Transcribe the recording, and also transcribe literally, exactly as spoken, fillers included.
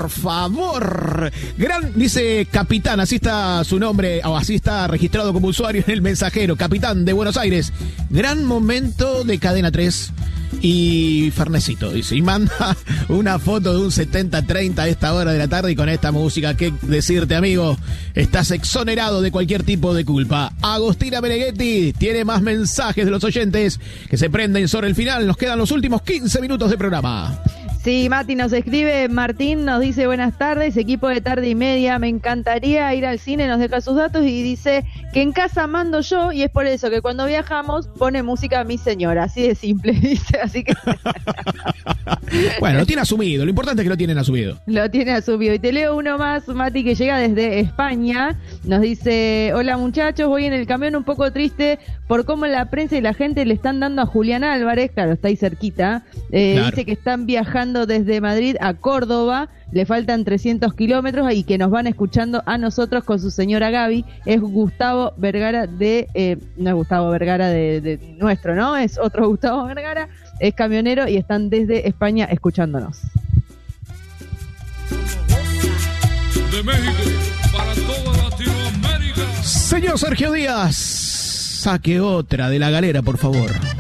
por favor. Gran, dice Capitán, así está su nombre, o así está registrado como usuario en el mensajero. Capitán de Buenos Aires. Gran momento de Cadena tres y Fernecito, dice. Y manda una foto de un setenta treinta a esta hora de la tarde y con esta música. ¿Qué decirte, amigo? Estás exonerado de cualquier tipo de culpa. Agostina Meneghetti tiene más mensajes de los oyentes que se prenden sobre el final. Nos quedan los últimos quince minutos de programa. Sí, Mati nos escribe, Martín nos dice buenas tardes, equipo de tarde y media, me encantaría ir al cine, nos deja sus datos y dice que en casa mando yo y es por eso que cuando viajamos pone música a mi señora, así de simple, dice, así que... Bueno, lo tiene asumido, lo importante es que lo tienen asumido. Lo tiene asumido. Y te leo uno más, Mati, que llega desde España, nos dice, hola muchachos, voy en el camión un poco triste por cómo la prensa y la gente le están dando a Julián Álvarez, claro, está ahí cerquita, eh, claro. Dice que están viajando desde Madrid a Córdoba, le faltan trescientos kilómetros y que nos van escuchando a nosotros con su señora Gaby. Es Gustavo Vergara de, eh, no es Gustavo Vergara de, de nuestro, ¿no? Es otro Gustavo Vergara, es camionero y están desde España escuchándonos. De México para toda Latinoamérica. Señor Sergio Díaz, saque otra de la galera, por favor.